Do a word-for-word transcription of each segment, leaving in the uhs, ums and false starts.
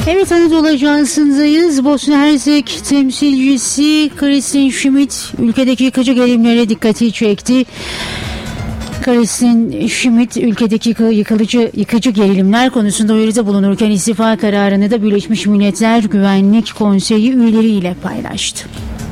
Evet, Anadolu Ajansı'ndayız. Bosna Hersek temsilcisi Kristin Schmidt ülkedeki yıkıcı gerilimlere dikkati çekti. Kristin Schmidt ülkedeki yıkıcı, yıkıcı gerilimler konusunda uyarıda bulunurken istifa kararını da Birleşmiş Milletler Güvenlik Konseyi üyeleriyle paylaştı.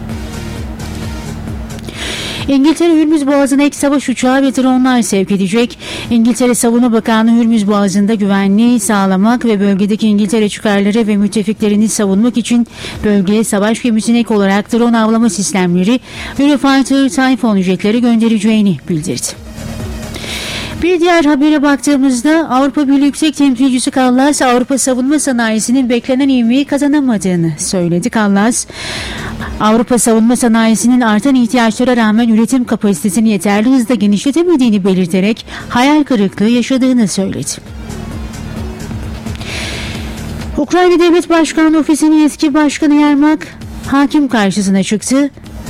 İngiltere Hürmüz Boğazı'na ek savaş uçağı ve dronlar sevk edecek. İngiltere Savunma Bakanlığı Hürmüz Boğazı'nda güvenliği sağlamak ve bölgedeki İngiltere çıkarları ve müttefiklerini savunmak için bölgeye savaş gemisine ek olarak drone avlama sistemleri Eurofighter Typhoon jetleri göndereceğini bildirdi. Bir diğer habere baktığımızda Avrupa Birliği Yüksek Temsilcisi Kallas, Avrupa savunma sanayisinin beklenen ivmeyi kazanamadığını söyledi. Kallas, Avrupa savunma sanayisinin artan ihtiyaçlara rağmen üretim kapasitesini yeterli hızda genişletemediğini belirterek hayal kırıklığı yaşadığını söyledi. Ukrayna Devlet Başkanı Ofisi'nin eski başkanı Yermak hakim karşısına çıktı.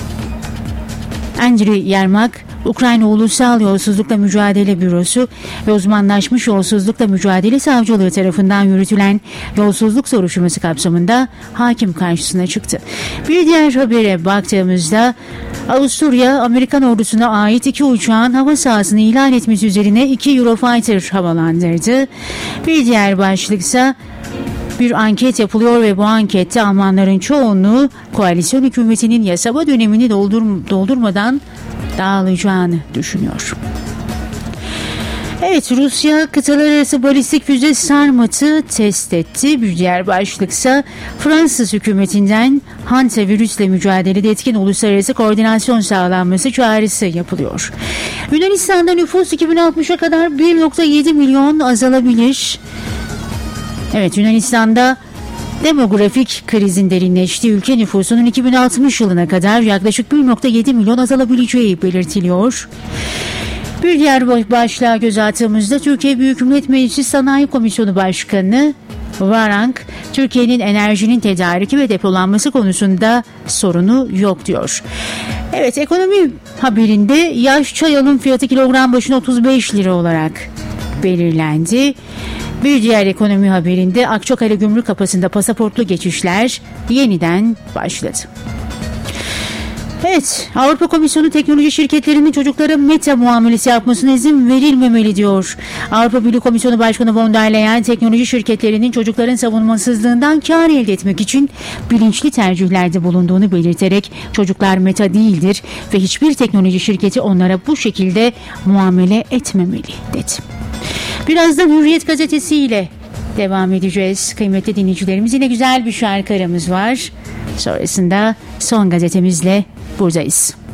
Andriy Yermak, Ukrayna Ulusal Yolsuzlukla Mücadele Bürosu ve Uzmanlaşmış Yolsuzlukla Mücadele Savcılığı tarafından yürütülen yolsuzluk soruşturması kapsamında hakim karşısına çıktı. Bir diğer habere baktığımızda Avusturya, Amerikan ordusuna ait iki uçağın hava sahasını ihlal etmesi üzerine iki Eurofighter havalandırdı. Bir diğer başlıksa bir anket yapılıyor ve bu ankette Almanların çoğunluğu koalisyon hükümetinin yasama dönemini doldur, doldurmadan dağılacağını düşünüyor. Evet, Rusya kıtalar arası balistik füze Sarmat'ı test etti. Bir diğer başlıksa Fransız hükümetinden hantavirüsle mücadelede etkin uluslararası koordinasyon sağlanması çağrısı yapılıyor. Yunanistan'da nüfus iki bin altmışa kadar bir virgül yedi milyon azalabilir. Evet, Yunanistan'da demografik krizin derinleştiği ülke nüfusunun iki bin altmış yılına kadar yaklaşık bir virgül yedi milyon azalabileceği belirtiliyor. Bir diğer başlığa göz attığımızda Türkiye Büyük Millet Meclisi Sanayi Komisyonu Başkanı Varank, Türkiye'nin enerjinin tedariki ve depolanması konusunda sorunu yok diyor. Evet, ekonomi haberinde yaş çay alım fiyatı kilogram başına otuz beş lira olarak belirlendi. Bir diğer ekonomi haberinde Akçakale Gümrük Kapısı'nda pasaportlu geçişler yeniden başladı. Evet, Avrupa Komisyonu teknoloji şirketlerinin çocuklara meta muamelesi yapmasına izin verilmemeli diyor. Avrupa Birliği Komisyonu Başkanı von der Leyen, teknoloji şirketlerinin çocukların savunmasızlığından kar elde etmek için bilinçli tercihlerde bulunduğunu belirterek çocuklar meta değildir ve hiçbir teknoloji şirketi onlara bu şekilde muamele etmemeli dedi. Birazdan Hürriyet Gazetesi ile devam edeceğiz. Kıymetli dinleyicilerimiz, yine güzel bir şarkı aramız var. Sonrasında son gazetemizle buradayız.